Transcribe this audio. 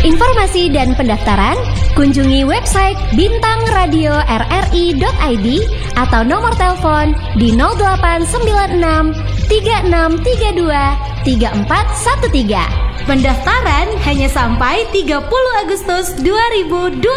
Informasi dan pendaftaran, kunjungi website bintangradioRRI.id atau nomor telepon di 0896 3632 3413. Pendaftaran hanya sampai 30 Agustus 2020.